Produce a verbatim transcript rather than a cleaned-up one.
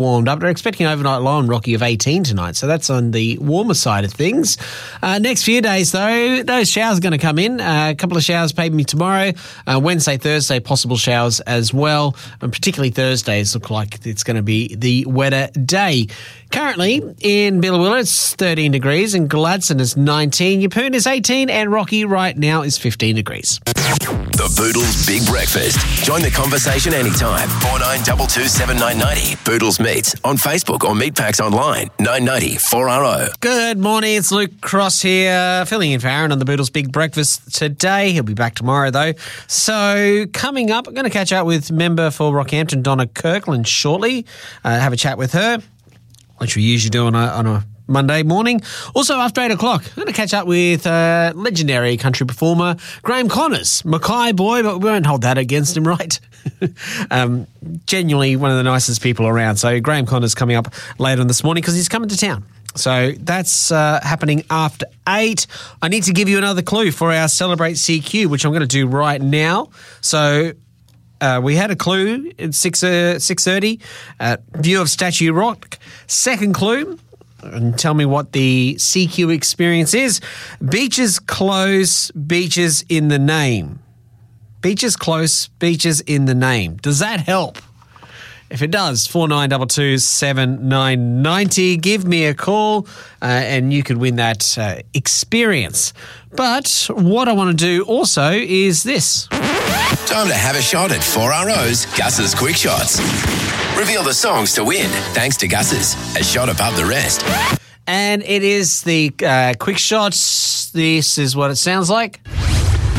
warmed up. They're expecting overnight low and rocky of eighteen tonight, so that's on the warmer side of things. Uh, next few days, though, those showers are going to come in. Uh, a couple of showers maybe tomorrow, uh, Wednesday, Thursday, possible showers as well, and particularly Thursdays look like it's going to be the wetter day. Currently in Billawilla, it's thirteen degrees, and Gladstone is nineteen. Yeppoon is eighteen, and Rocky right now is fifteen degrees. The Boodles Big Breakfast. Join the conversation anytime. four nine two two seven nine nine zero. Boodles Meets on Facebook or Meatpacks online. nine ninety four R O. Good morning, it's Luke Cross here, filling in for Aaron on the Boodles Big Breakfast today. He'll be back tomorrow, though. So coming up, I'm going to catch up with member for Rockhampton, Donna Kirkland, shortly. Uh, have a chat with her, which we usually do on a, on a Monday morning. Also, after eight o'clock, I'm going to catch up with uh, legendary country performer Graham Connors, Mackay boy, but we won't hold that against him, right? um, genuinely one of the nicest people around. So Graham Connors coming up later on this morning because he's coming to town. So that's uh, happening after eight. I need to give you another clue for our Celebrate C Q, which I'm going to do right now. So uh, we had a clue at six uh, six thirty at View of Statue Rock. Second clue, and tell me what the C Q experience is. Beaches close, beaches in the name. Beaches close, beaches in the name. Does that help? If it does, four nine two two seven nine nine zero. Give me a call uh, and you could win that uh, experience. But what I want to do also is this. Time to have a shot at four R O's Gus's Quick Shots. Reveal the songs to win thanks to Gus's, a shot above the rest. And it is the uh, Quick Shots. This is what it sounds like.